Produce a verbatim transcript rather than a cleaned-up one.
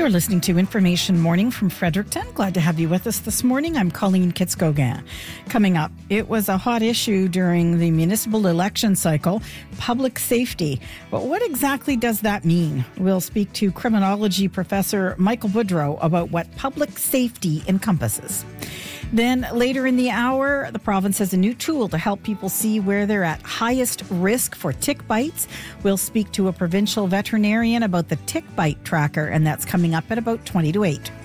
You're listening to Information Morning from Fredericton. Glad to have you with us this morning. I'm Colleen Kitz-Gauguin. Coming up, it was a hot issue during the municipal election cycle, public safety. But what exactly does that mean? We'll speak to criminology professor Michael Boudreau about what public safety encompasses. Then later in the hour, the province has a new tool to help people see where they're at highest risk for tick bites. We'll speak to a provincial veterinarian about the tick bite tracker, and that's coming up at about twenty to eight.